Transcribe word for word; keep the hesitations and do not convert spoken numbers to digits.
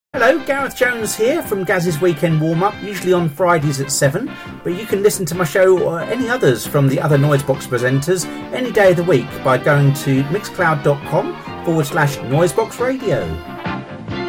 Hello, Gareth Jones here from Gaz's Weekend Warm-Up, usually on Fridays at seven, but you can listen to my show or any others from the other Noisebox presenters any day of the week by going to mixcloud.com forward slash Noisebox Radio.